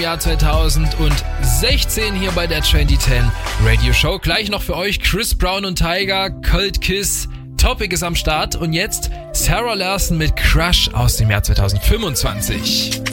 Jahr 2016 hier bei der 2010 Radio Show. Gleich noch für euch Chris Brown und Tyga, Cold Kiss, Topic ist am Start und jetzt Sarah Larson mit Crush aus dem Jahr 2025.